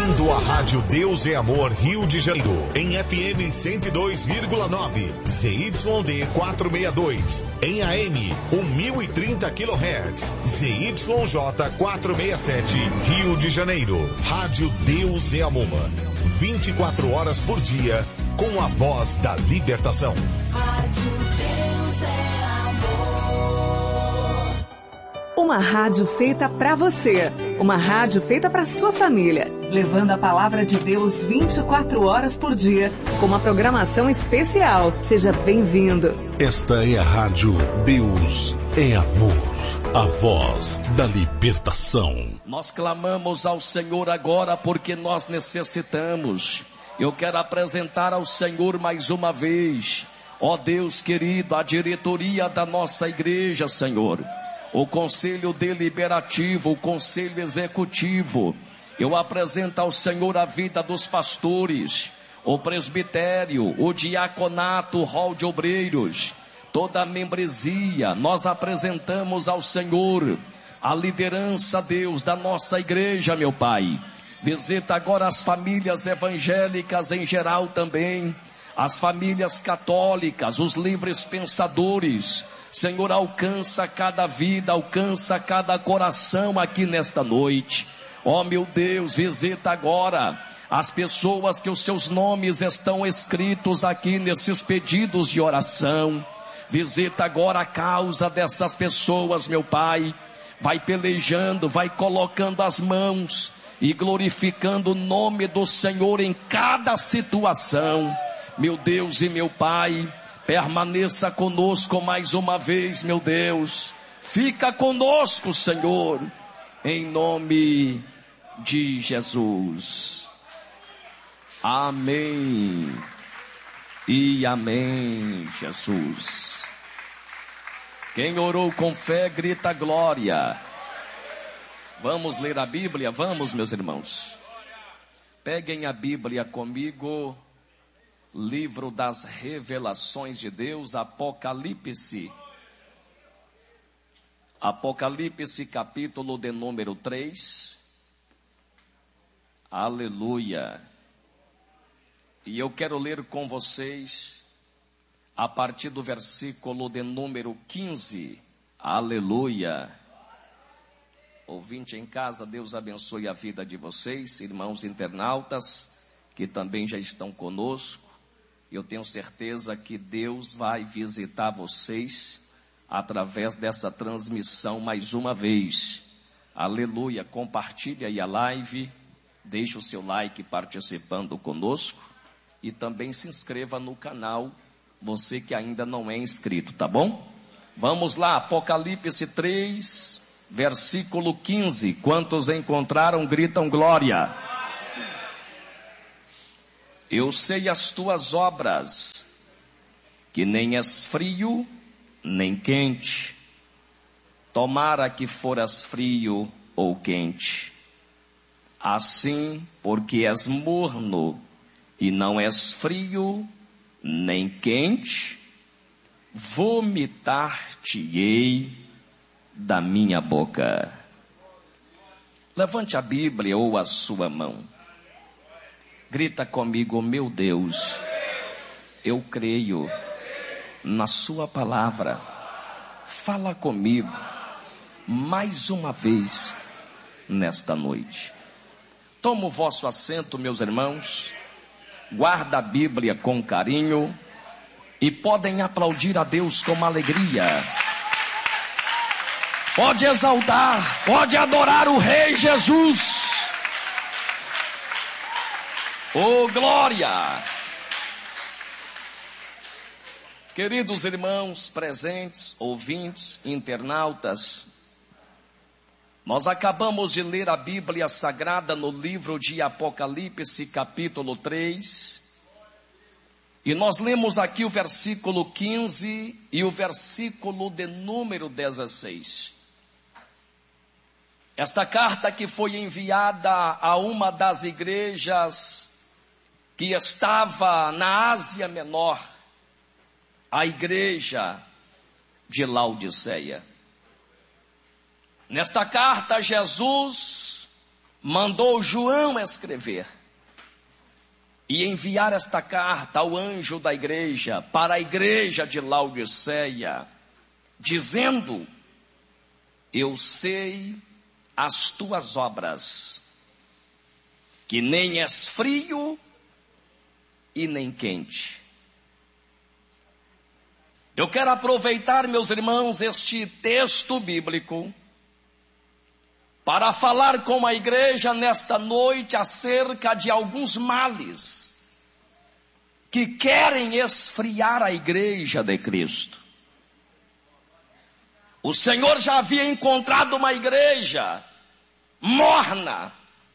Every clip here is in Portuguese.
Bem-vindo à Rádio Deus é Amor Rio de Janeiro, em FM 102,9, ZYD 462, em AM 1030 kHz, ZYJ 467, Rio de Janeiro. Rádio Deus é Amor, 24 horas por dia, com a voz da libertação. Rádio Deus é Amor. Uma rádio feita pra você, uma rádio feita pra sua família, levando a palavra de Deus 24 horas por dia, com uma programação especial. Seja bem-vindo. Esta é a Rádio Deus é Amor, a voz da libertação. Nós clamamos ao Senhor agora porque nós necessitamos. Eu quero apresentar ao Senhor mais uma vez, ó Deus querido, a diretoria da nossa igreja, Senhor. O conselho deliberativo, o conselho executivo. Eu apresento ao Senhor a vida dos pastores, o presbitério, o diaconato, o hall de obreiros, toda a membresia. Nós apresentamos ao Senhor a liderança, Deus, da nossa igreja, meu Pai. Visita agora as famílias evangélicas em geral também, as famílias católicas, os livres pensadores. Senhor, alcança cada vida, alcança cada coração aqui nesta noite. Ó meu Deus, visita agora as pessoas que os seus nomes estão escritos aqui nesses pedidos de oração. Visita agora a causa dessas pessoas, meu Pai. Vai pelejando, vai colocando as mãos e glorificando o nome do Senhor em cada situação. Meu Deus e meu Pai, permaneça conosco mais uma vez, meu Deus. Fica conosco, Senhor, em nome de Jesus. Amém. E amém, Jesus. Quem orou com fé, grita glória. Vamos ler a Bíblia? Vamos, meus irmãos. Peguem a Bíblia comigo. Livro das Revelações de Deus, Apocalipse. Apocalipse, capítulo de número 3. Aleluia. E eu quero ler com vocês a partir do versículo de número 15. Aleluia. Ouvinte em casa, Deus abençoe a vida de vocês, irmãos internautas, que também já estão conosco. Eu tenho certeza que Deus vai visitar vocês através dessa transmissão mais uma vez. Aleluia. Compartilhe aí a live, deixe o seu like participando conosco e também se inscreva no canal, você que ainda não é inscrito, tá bom? Vamos lá, Apocalipse 3, versículo 15. Quantos encontraram, gritam glória. Eu sei as tuas obras, que nem és frio, nem quente. Tomara que foras frio ou quente. Assim, porque és morno, e não és frio, nem quente, vomitar-te-ei da minha boca. Levante a Bíblia ou a sua mão. Grita comigo, meu Deus, eu creio na sua palavra. Fala comigo mais uma vez nesta noite. Toma o vosso assento, meus irmãos. Guarda a Bíblia com carinho e podem aplaudir a Deus com alegria. Pode exaltar, pode adorar o Rei Jesus. Oh, glória! Queridos irmãos presentes, ouvintes, internautas, nós acabamos de ler a Bíblia Sagrada no livro de Apocalipse, capítulo 3, e nós lemos aqui o versículo 15 e o versículo de número 16. Esta carta que foi enviada a uma das igrejas que estava na Ásia Menor, a igreja de Laodiceia. Nesta carta, Jesus mandou João escrever e enviar esta carta ao anjo da igreja, para a igreja de Laodiceia, dizendo: eu sei as tuas obras, que nem és frio e nem quente. Eu quero aproveitar, meus irmãos, este texto bíblico para falar com a igreja nesta noite acerca de alguns males que querem esfriar a igreja de Cristo. O Senhor já havia encontrado uma igreja morna.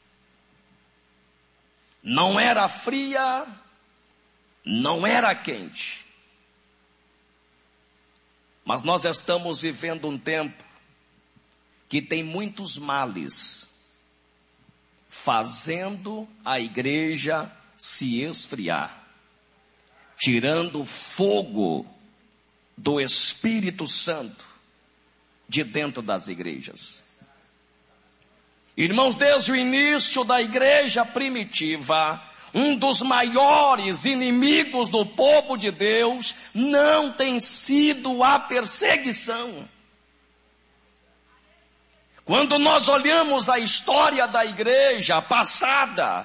Não era fria, não era quente. Mas nós estamos vivendo um tempo que tem muitos males, fazendo a igreja se esfriar, tirando o fogo do Espírito Santo de dentro das igrejas. Irmãos, desde o início da igreja primitiva, um dos maiores inimigos do povo de Deus não tem sido a perseguição. Quando nós olhamos a história da igreja passada,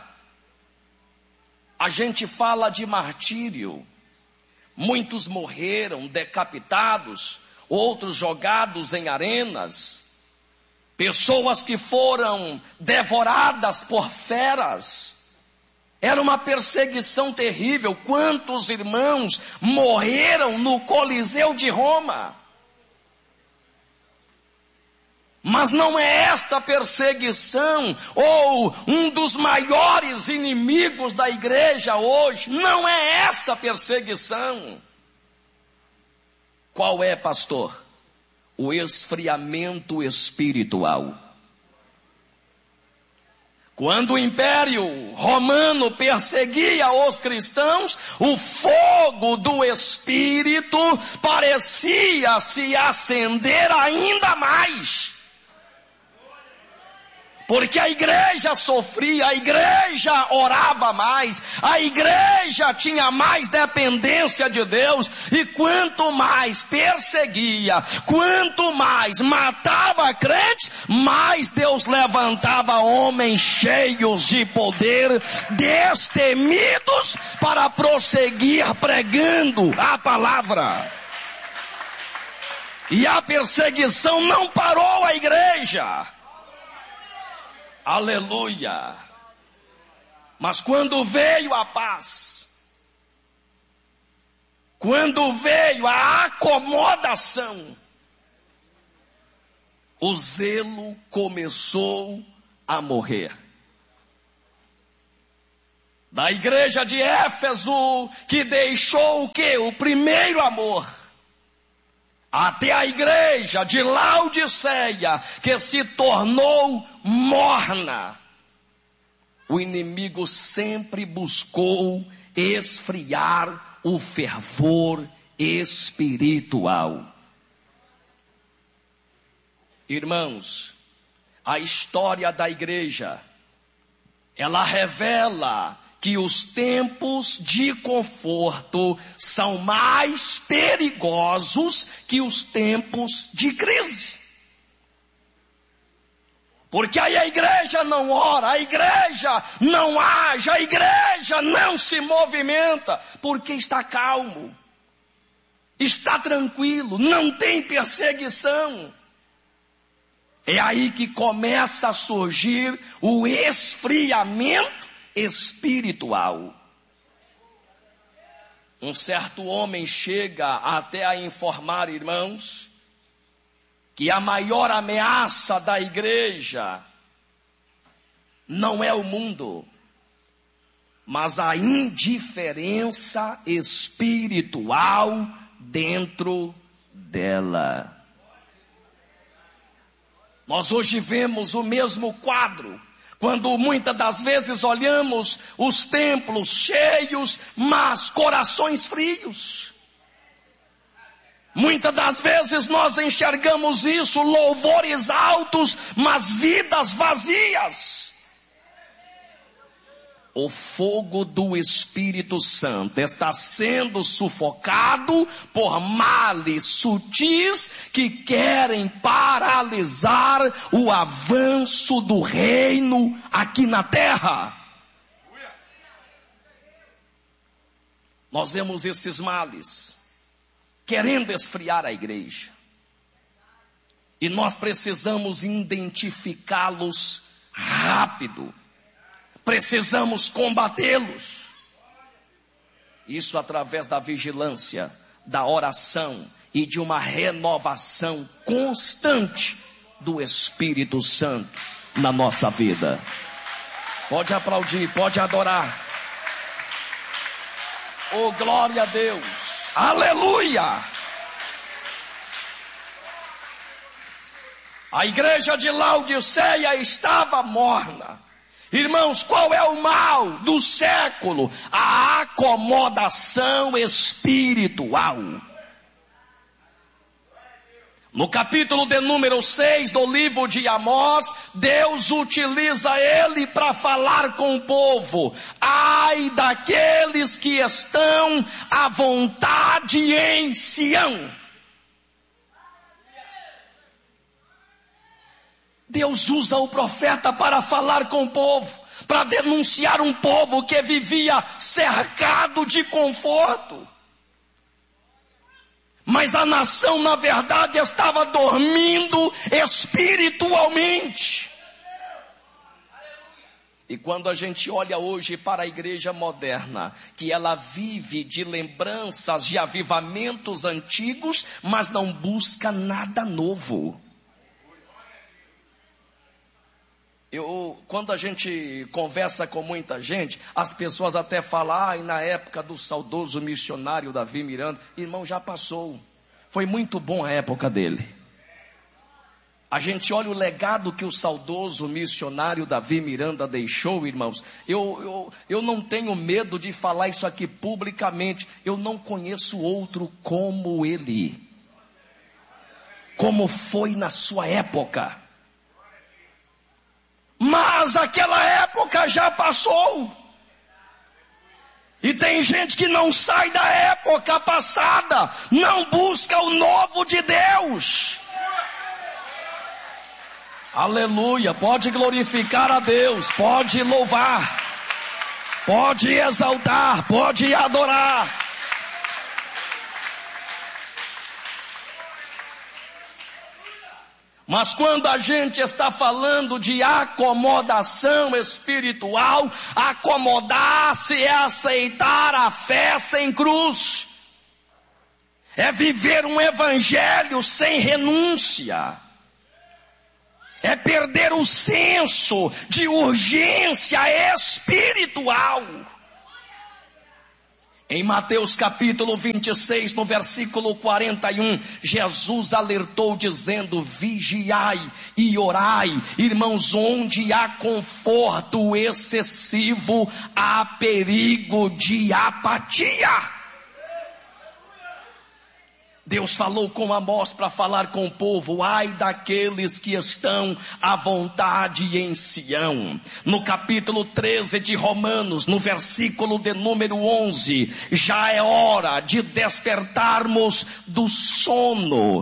a gente fala de martírio. Muitos morreram decapitados, outros jogados em arenas, pessoas que foram devoradas por feras. Era uma perseguição terrível. Quantos irmãos morreram no Coliseu de Roma? Mas não é esta perseguição, ou um dos maiores inimigos da igreja hoje, não é essa perseguição. Qual é, pastor? O esfriamento espiritual. Quando o Império Romano perseguia os cristãos, o fogo do Espírito parecia se acender ainda mais. Porque a igreja sofria, a igreja orava mais, a igreja tinha mais dependência de Deus, e quanto mais perseguia, quanto mais matava crentes, mais Deus levantava homens cheios de poder, destemidos, para prosseguir pregando a palavra. E a perseguição não parou a igreja. Aleluia! Mas quando veio a paz, quando veio a acomodação, o zelo começou a morrer. Da igreja de Éfeso, que deixou o quê? O primeiro amor. Até a igreja de Laodiceia, que se tornou morna. O inimigo sempre buscou esfriar o fervor espiritual. Irmãos, a história da igreja, ela revela que os tempos de conforto são mais perigosos que os tempos de crise. Porque aí a igreja não ora, a igreja não age, a igreja não se movimenta, porque está calmo, está tranquilo, não tem perseguição. É aí que começa a surgir o esfriamento espiritual. Um certo homem chega até a informar, irmãos, que a maior ameaça da igreja não é o mundo, mas a indiferença espiritual dentro dela. Nós hoje vemos o mesmo quadro, quando muitas das vezes olhamos os templos cheios, mas corações frios. Muitas das vezes nós enxergamos isso, louvores altos, mas vidas vazias. o fogo do Espírito Santo está sendo sufocado por males sutis que querem paralisar o avanço do reino aqui na terra. Nós vemos esses males querendo esfriar a igreja. E nós precisamos identificá-los rápido. Precisamos combatê-los. Isso através da vigilância, da oração e de uma renovação constante do Espírito Santo na nossa vida. Pode aplaudir, pode adorar. Oh, glória a Deus. Aleluia. A igreja de Laodiceia estava morna. Irmãos, qual é o mal do século? A acomodação espiritual. No capítulo de número 6 do livro de Amós, Deus utiliza ele para falar com o povo. Ai daqueles que estão à vontade em Sião. Deus usa o profeta para falar com o povo, para denunciar um povo que vivia cercado de conforto. Mas a nação, na verdade, estava dormindo espiritualmente. E quando a gente olha hoje para a igreja moderna, que ela vive de lembranças de avivamentos antigos, mas não busca nada novo. Quando a gente conversa com muita gente, as pessoas até falam, e na época do saudoso missionário Davi Miranda, irmão, já passou. Foi muito bom a época dele. A gente olha o legado que o saudoso missionário Davi Miranda deixou, irmãos. Eu não tenho medo de falar isso aqui publicamente. Eu não conheço outro como ele. Como foi na sua época. Mas aquela época já passou. E tem gente que não sai da época passada, não busca o novo de Deus. Aleluia, pode glorificar a Deus, pode louvar, pode exaltar, pode adorar. Mas quando a gente está falando de acomodação espiritual, acomodar-se é aceitar a fé sem cruz. É viver um evangelho sem renúncia. É perder o senso de urgência espiritual. Em Mateus capítulo 26, no versículo 41, Jesus alertou dizendo, vigiai e orai. Irmãos, onde há conforto excessivo, há perigo de apatia. Deus falou com Amós para falar com o povo, ai daqueles que estão à vontade em Sião. No capítulo 13 de Romanos, no versículo de número 11, já é hora de despertarmos do sono